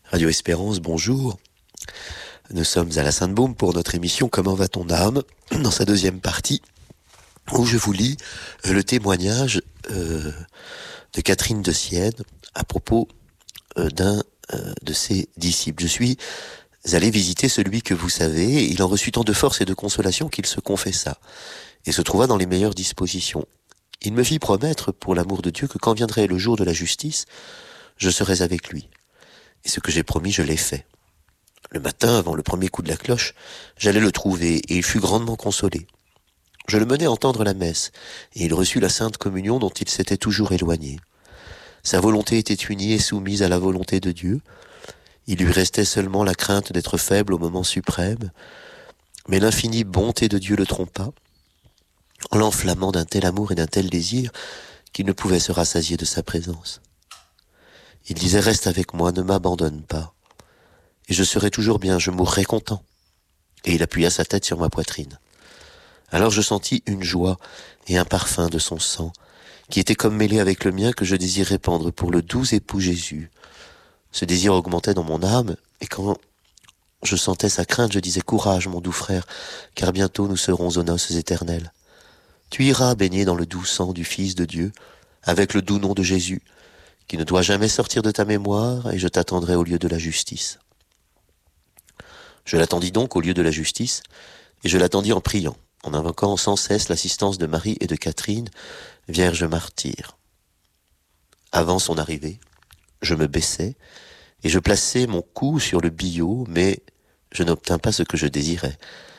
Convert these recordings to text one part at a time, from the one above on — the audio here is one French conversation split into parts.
Radio Espérance, bonjour. Nous sommes à la Sainte-Baume pour notre émission Comment va ton âme, dans sa deuxième partie, où je vous lis le témoignage de Catherine de Sienne à propos d'un de ses disciples. Je suis allé visiter celui que vous savez, il en reçut tant de force et de consolation qu'il se confessa et se trouva dans les meilleures dispositions. Il me fit promettre, pour l'amour de Dieu, que quand viendrait le jour de la justice, je serais avec lui. Et ce que j'ai promis, je l'ai fait. Le matin, avant le premier coup de la cloche, j'allais le trouver, et il fut grandement consolé. Je le menai entendre la messe, et il reçut la sainte communion dont il s'était toujours éloigné. Sa volonté était unie et soumise à la volonté de Dieu. Il lui restait seulement la crainte d'être faible au moment suprême, mais l'infinie bonté de Dieu le trompa, en l'enflammant d'un tel amour et d'un tel désir qu'il ne pouvait se rassasier de sa présence. Il disait « Reste avec moi, ne m'abandonne pas. Et je serai toujours bien, je mourrai content. » Et il appuya sa tête sur ma poitrine. Alors je sentis une joie et un parfum de son sang, qui était comme mêlé avec le mien que je désirais répandre pour le doux époux Jésus. Ce désir augmentait dans mon âme, et quand je sentais sa crainte, je disais « Courage, mon doux frère, car bientôt nous serons aux noces éternelles. Tu iras baigner dans le doux sang du Fils de Dieu, avec le doux nom de Jésus, qui ne doit jamais sortir de ta mémoire, et je t'attendrai au lieu de la justice. » Je l'attendis donc au lieu de la justice, et je l'attendis en priant, en invoquant sans cesse l'assistance de Marie et de Catherine, vierges martyres. Avant son arrivée, je me baissai, et je plaçai mon cou sur le billot, mais je n'obtins pas ce que je désirais.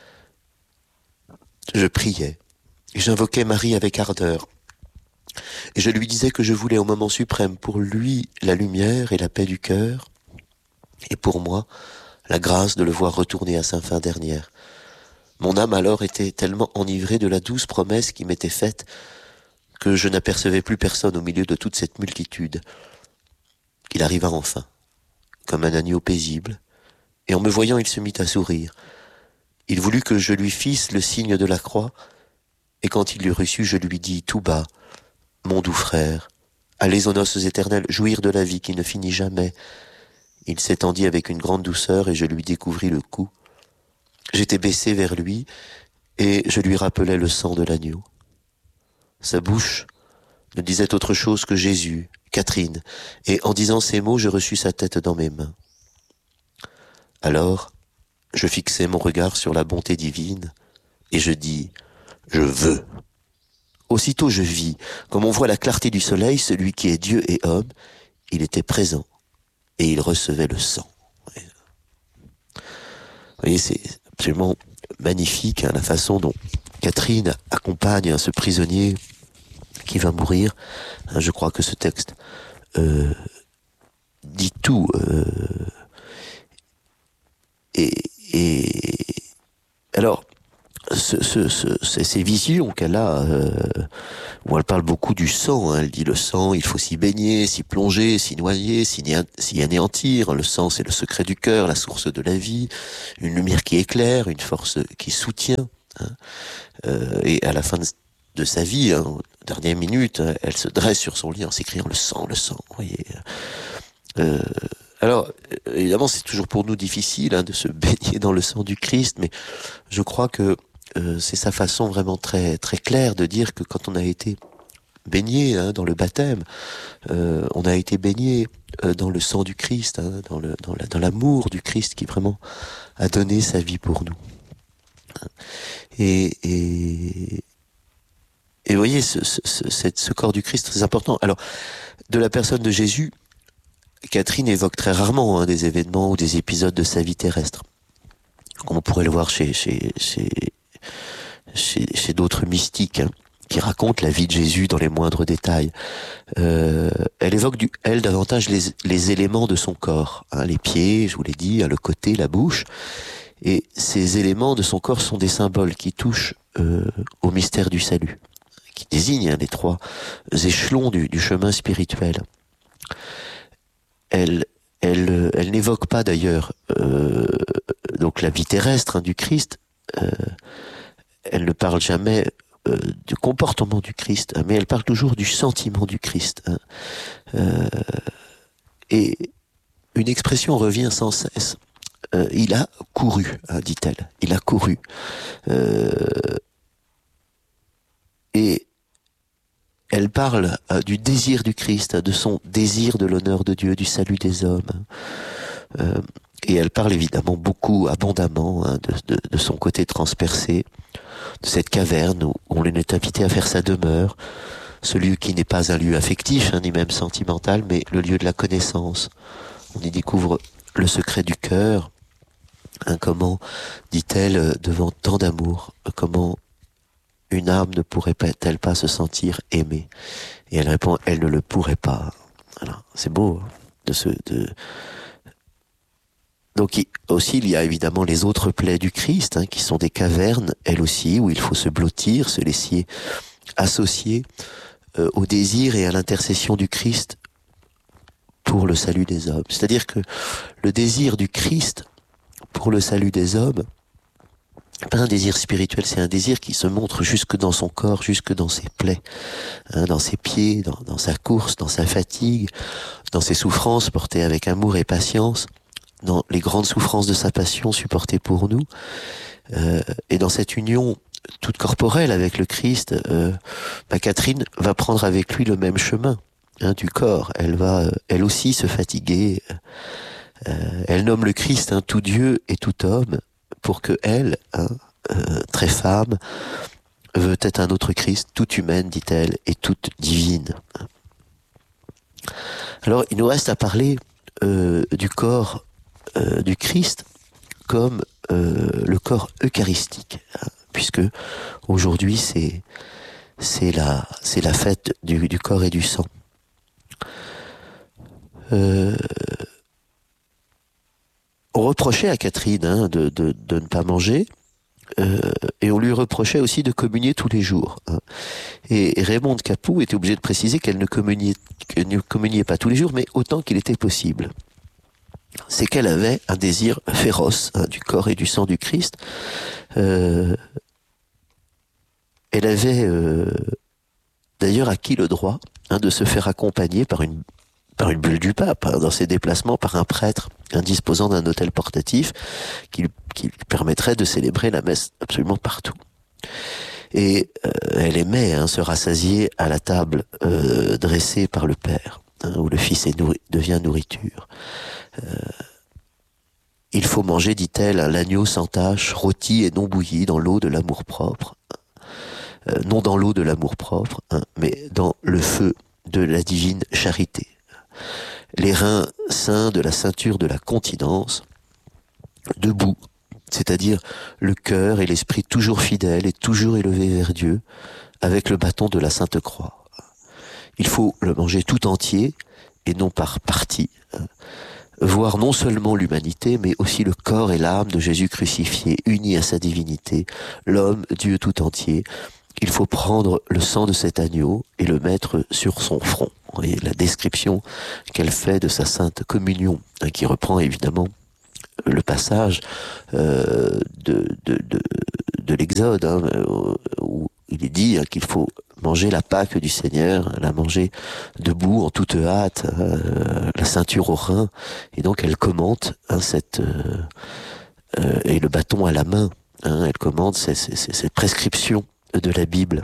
Je priais, et j'invoquais Marie avec ardeur, et je lui disais que je voulais au moment suprême pour lui la lumière et la paix du cœur, et pour moi la grâce de le voir retourner à sa fin dernière. Mon âme alors était tellement enivrée de la douce promesse qui m'était faite que je n'apercevais plus personne au milieu de toute cette multitude. Il arriva enfin, comme un agneau paisible, et en me voyant il se mit à sourire. Il voulut que je lui fisse le signe de la croix, et quand il l'eut reçu, je lui dis tout bas, « Mon doux frère, allez aux noces éternelles, jouir de la vie qui ne finit jamais. » Il s'étendit avec une grande douceur, et je lui découvris le cou. J'étais baissé vers lui, et je lui rappelais le sang de l'agneau. Sa bouche ne disait autre chose que Jésus, Catherine, et en disant ces mots, je reçus sa tête dans mes mains. Alors, je fixai mon regard sur la bonté divine, et je dis, « Je veux !» Aussitôt je vis, comme on voit la clarté du soleil, celui qui est Dieu et homme, il était présent, et il recevait le sang. Vous voyez, c'est absolument magnifique, la façon dont Catherine accompagne ce prisonnier qui va mourir. Je crois que ce texte dit tout. Et alors, ces visions qu'elle a, où elle parle beaucoup du sang, elle dit le sang, il faut s'y baigner, s'y plonger, s'y noyer, s'y anéantir. Le sang, c'est le secret du cœur, la source de la vie, une lumière qui éclaire, une force qui soutient. Et à la fin de sa vie, aux dernières minutes, elle se dresse sur son lit en s'écriant le sang, vous voyez. Alors, évidemment, c'est toujours pour nous difficile de se baigner dans le sang du Christ, mais je crois que c'est sa façon vraiment très très claire de dire que quand on a été baigné dans le baptême, on a été baigné dans le sang du Christ, dans l'amour du Christ qui vraiment a donné sa vie pour nous. Et vous voyez, ce corps du Christ très important. Alors, de la personne de Jésus, Catherine évoque très rarement des événements ou des épisodes de sa vie terrestre, comme on pourrait le voir chez d'autres mystiques qui racontent la vie de Jésus dans les moindres détails. Elle évoque davantage les éléments de son corps, les pieds, je vous l'ai dit, le côté, la bouche. Et ces éléments de son corps sont des symboles qui touchent au mystère du salut, qui désignent les trois échelons du chemin spirituel. Elle n'évoque pas d'ailleurs donc la vie terrestre du Christ. Elle ne parle jamais du comportement du Christ, mais elle parle toujours du sentiment du Christ. Et une expression revient sans cesse. Il a couru, dit-elle. Il a couru. Et elle parle du désir du Christ, de son désir de l'honneur de Dieu, du salut des hommes. Et elle parle évidemment beaucoup, abondamment, de son côté transpercé, de cette caverne où on est invité à faire sa demeure, ce lieu qui n'est pas un lieu affectif, ni même sentimental, mais le lieu de la connaissance. On y découvre le secret du cœur. Comment, dit-elle, devant tant d'amour, comment une âme ne pourrait-elle pas se sentir aimée? Et elle répond, elle ne le pourrait pas. Voilà, c'est beau Donc aussi, il y a évidemment les autres plaies du Christ, qui sont des cavernes, elles aussi, où il faut se blottir, se laisser associer au désir et à l'intercession du Christ pour le salut des hommes. C'est-à-dire que le désir du Christ pour le salut des hommes, pas un désir spirituel, c'est un désir qui se montre jusque dans son corps, jusque dans ses plaies, dans ses pieds, dans sa course, dans sa fatigue, dans ses souffrances portées avec amour et patience, dans les grandes souffrances de sa passion supportées pour nous, et dans cette union toute corporelle avec le Christ, Catherine va prendre avec lui le même chemin du corps. Elle va, elle aussi, se fatiguer. Elle nomme le Christ tout Dieu et tout homme, pour que elle, très femme, veut être un autre Christ, toute humaine, dit-elle, et toute divine. Alors, il nous reste à parler du corps du Christ comme le corps eucharistique, puisque aujourd'hui c'est la fête du corps et du sang. On reprochait à Catherine de ne pas manger, et on lui reprochait aussi de communier tous les jours. Et Raymond de Capoue était obligé de préciser qu'elle ne communiait pas tous les jours, mais autant qu'il était possible. C'est qu'elle avait un désir féroce du corps et du sang du Christ. Elle avait d'ailleurs acquis le droit de se faire accompagner par une bulle du pape, dans ses déplacements, par un prêtre disposant d'un autel portatif qui permettrait de célébrer la messe absolument partout. Et elle aimait se rassasier à la table dressée par le Père, où le Fils devient nourriture. Il faut manger, dit-elle, l'agneau sans tache, rôti et non bouilli dans l'eau de l'amour-propre. Non dans l'eau de l'amour-propre, mais dans le feu de la divine charité. Les reins saints de la ceinture de la continence, debout, c'est-à-dire le cœur et l'esprit toujours fidèles et toujours élevés vers Dieu, avec le bâton de la Sainte Croix. Il faut le manger tout entier, et non par partie, voir non seulement l'humanité, mais aussi le corps et l'âme de Jésus crucifié, unis à sa divinité, l'homme, Dieu tout entier. Il faut prendre le sang de cet agneau et le mettre sur son front. Et la description qu'elle fait de sa sainte communion, qui reprend évidemment le passage de l'Exode, où il est dit qu'il faut manger la Pâque du Seigneur, la manger debout, en toute hâte, la ceinture au rein, et donc elle commente et le bâton à la main, elle commente cette prescription de la Bible.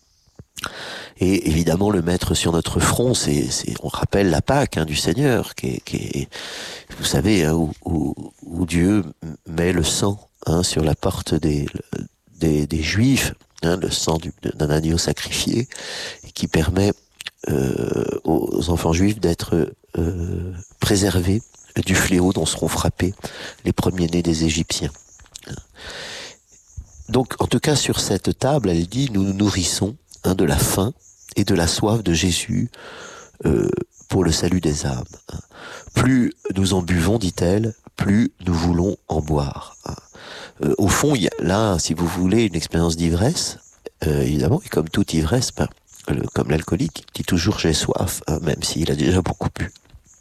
Et évidemment, le mettre sur notre front, on rappelle la Pâque du Seigneur, qui est, vous savez, où Dieu met le sang sur la porte des Juifs, le sang d'un agneau sacrifié, et qui permet aux enfants juifs d'être préservés du fléau dont seront frappés les premiers-nés des Égyptiens. Donc, en tout cas, sur cette table, elle dit, nous nous nourrissons de la faim et de la soif de Jésus pour le salut des âmes. Plus nous en buvons, dit-elle, plus nous voulons en boire. Au fond, il y a là, si vous voulez, une expérience d'ivresse, évidemment, et comme toute ivresse, comme l'alcoolique, dit toujours j'ai soif, même s'il a déjà beaucoup bu.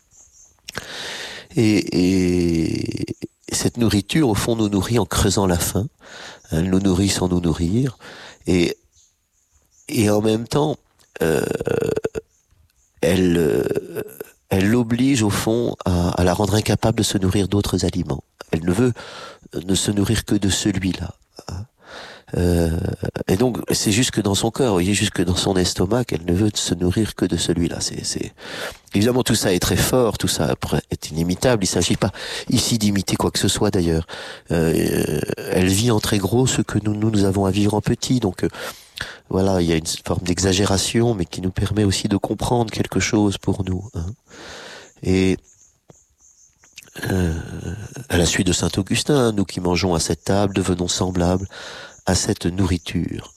Et cette nourriture, au fond, nous nourrit en creusant la faim. Elle nous nourrit sans nous nourrir. Et en même temps, elle elle l'oblige au fond à la rendre incapable de se nourrir d'autres aliments. Elle ne veut ne se nourrir que de celui-là. Et donc c'est jusque dans son cœur, vous voyez, jusque dans son estomac, qu'elle ne veut se nourrir que de celui-là. C'est évidemment, tout ça est très fort, tout ça est inimitable. Il s'agit pas ici d'imiter quoi que ce soit d'ailleurs. Elle vit en très gros ce que nous avons à vivre en petit. Donc voilà, il y a une forme d'exagération, mais qui nous permet aussi de comprendre quelque chose pour nous. Et à la suite de saint Augustin, nous qui mangeons à cette table devenons semblables à cette nourriture.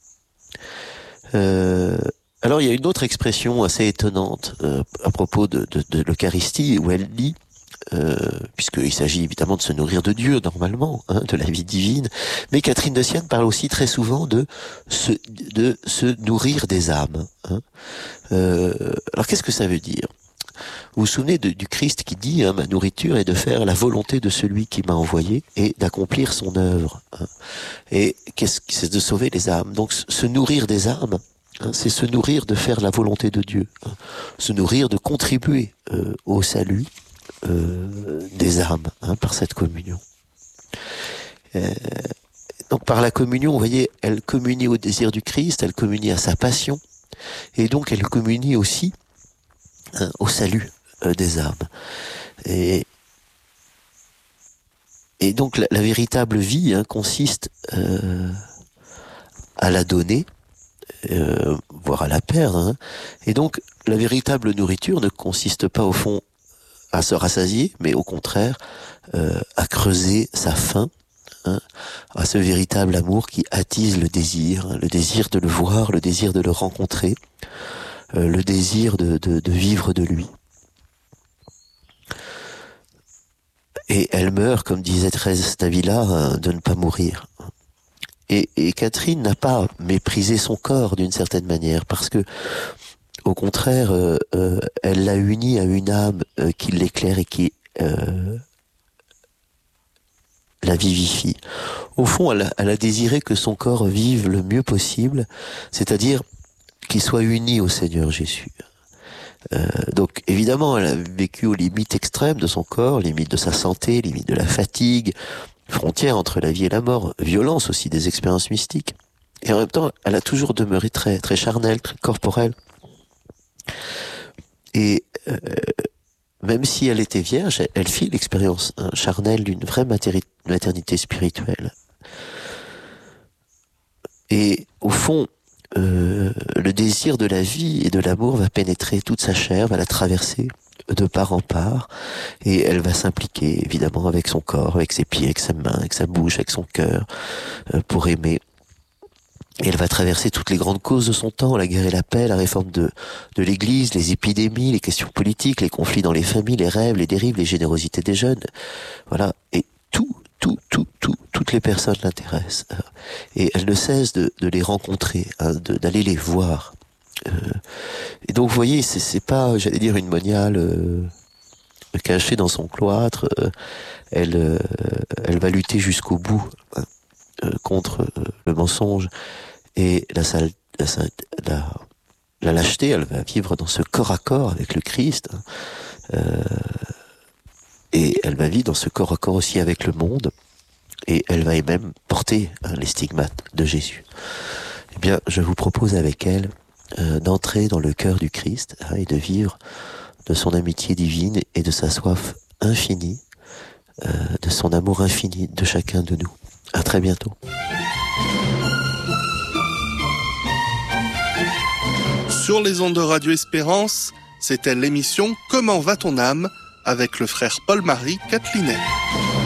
Alors il y a une autre expression assez étonnante à propos de l'Eucharistie, où elle dit, puisqu'il s'agit évidemment de se nourrir de Dieu normalement, de la vie divine, mais Catherine de Sienne parle aussi très souvent de se nourrir des âmes. Alors qu'est-ce que ça veut dire ? Vous vous souvenez du Christ qui dit, ma nourriture est de faire la volonté de celui qui m'a envoyé et d'accomplir son œuvre. Et c'est de sauver les âmes. Donc se nourrir des âmes, c'est se nourrir de faire la volonté de Dieu. Se nourrir de contribuer au salut des âmes par cette communion. Donc par la communion, vous voyez, elle communie au désir du Christ, elle communie à sa passion, et donc elle communie aussi au salut des âmes. Et donc la véritable vie consiste à la donner, voire à la perdre. Et donc la véritable nourriture ne consiste pas au fond à se rassasier, mais au contraire à creuser sa faim, à ce véritable amour qui attise le désir de le voir, le désir de le rencontrer, le désir de vivre de lui. Et elle meurt, comme disait Thérèse d'Avila, de ne pas mourir. Et Catherine n'a pas méprisé son corps d'une certaine manière, parce que, au contraire, elle l'a uni à une âme qui l'éclaire et qui la vivifie. Au fond, elle a désiré que son corps vive le mieux possible, c'est-à-dire qu'il soit uni au Seigneur Jésus. Donc évidemment, elle a vécu aux limites extrêmes de son corps, limites de sa santé, limites de la fatigue, frontière entre la vie et la mort, violence aussi des expériences mystiques. Et en même temps, elle a toujours demeuré très, très charnelle, très corporelle. Et même si elle était vierge, elle fit l'expérience charnelle d'une vraie maternité spirituelle. Et au fond, le désir de la vie et de l'amour va pénétrer toute sa chair, va la traverser de part en part, et elle va s'impliquer évidemment avec son corps, avec ses pieds, avec sa main, avec sa bouche, avec son cœur, pour aimer. Et elle va traverser toutes les grandes causes de son temps, la guerre et la paix, la réforme de l'Église, les épidémies, les questions politiques, les conflits dans les familles, les rêves, les dérives, les générosités des jeunes. Voilà. Et toutes les personnes l'intéressent. Et elle ne cesse de les rencontrer, d'aller les voir. Et donc, vous voyez, c'est pas, j'allais dire, une moniale cachée dans son cloître. Elle va lutter jusqu'au bout contre le mensonge et la lâcheté. Elle va vivre dans ce corps à corps avec le Christ. Et elle va vivre dans ce corps à corps aussi avec le monde. Et elle va même porter les stigmates de Jésus. Eh bien, je vous propose avec elle d'entrer dans le cœur du Christ et de vivre de son amitié divine et de sa soif infinie, de son amour infini de chacun de nous. À très bientôt. Sur les ondes de Radio Espérance, c'était l'émission Comment va ton âme avec le frère Paul-Marie Catelinet.